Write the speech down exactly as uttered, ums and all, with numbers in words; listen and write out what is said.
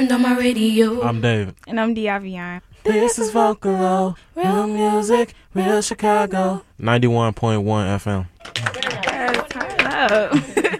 tuned on my radio. I'm David. And I'm Diavion. This is Vocalo, real music, real Chicago. ninety-one point one F M. Yes, turn up.